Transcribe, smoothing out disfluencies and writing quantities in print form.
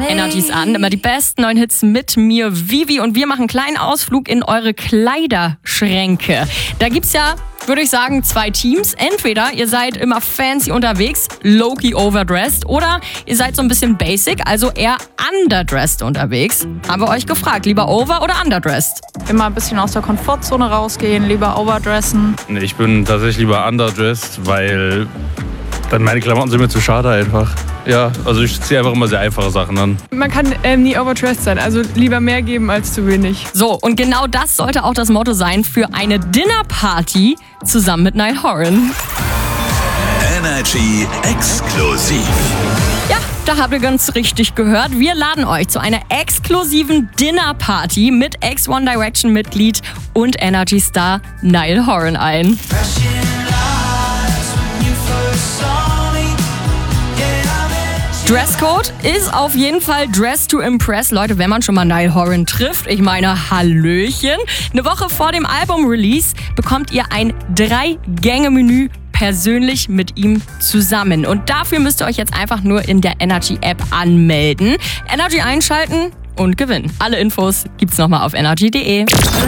Energies an. Immer die besten neuen Hits mit mir, Vivi. Und wir machen einen kleinen Ausflug in eure Kleiderschränke. Da gibt's ja, würde ich sagen, 2 Teams. Entweder ihr seid immer fancy unterwegs, low-key overdressed, oder ihr seid so ein bisschen basic, also eher underdressed unterwegs. Haben wir euch gefragt, lieber over- oder underdressed? Immer ein bisschen aus der Komfortzone rausgehen, lieber overdressen. Nee, ich bin tatsächlich lieber underdressed, weil dann meine Klamotten sind mir zu schade einfach. Ja, also ich ziehe einfach immer sehr einfache Sachen an. Man kann nie overdressed sein, also lieber mehr geben als zu wenig. So, und genau das sollte auch das Motto sein für eine Dinnerparty zusammen mit Niall Horan. Energy exklusiv. Ja, da habt ihr ganz richtig gehört. Wir laden euch zu einer exklusiven Dinnerparty mit Ex-One Direction-Mitglied und Energy-Star Niall Horan ein. Dresscode ist auf jeden Fall Dress to Impress. Leute, wenn man schon mal Niall Horan trifft, ich meine Hallöchen. Eine Woche vor dem Album-Release bekommt ihr ein 3-Gänge-Menü persönlich mit ihm zusammen. Und dafür müsst ihr euch jetzt einfach nur in der Energy-App anmelden. Energy einschalten und gewinnen. Alle Infos gibt's nochmal auf energy.de.